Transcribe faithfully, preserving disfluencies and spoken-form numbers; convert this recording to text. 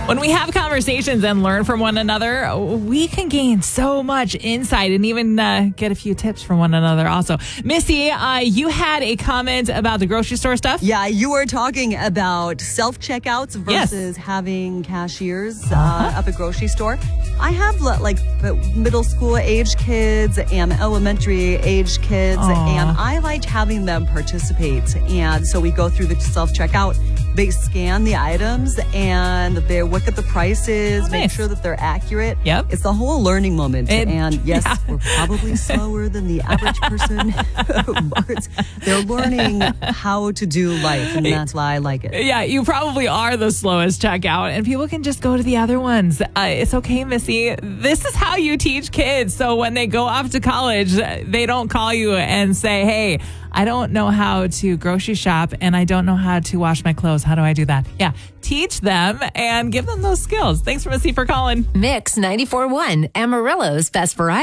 When we have conversations and learn from one another, we can gain so much insight and even uh, get a few tips from one another also. Missy, uh, you had a comment about the grocery store stuff? Yeah, you were talking about self-checkouts versus Yes. having cashiers Uh-huh. uh, up a grocery store. I have like middle school age kids and elementary age kids, Aw. and I liked having them participate. And so we go through the self-checkout. They scan the items and they look at the prices, Oh, make nice. sure that they're accurate. Yep. It's the whole learning moment. It- and yes, yeah. we're probably slower than the average person, but they're learning how to do life, and that's why I like it. Yeah, you probably are the slowest checkout, and people can just go to the other ones. Uh, it's okay, Missy. This is how you teach kids. So when they go off to college, they don't call you and say, hey, I don't know how to grocery shop and I don't know how to wash my clothes. How do I do that? Yeah, teach them and give them those skills. Thanks, Missy, for calling. Mix ninety-four point one, Amarillo's Best Variety.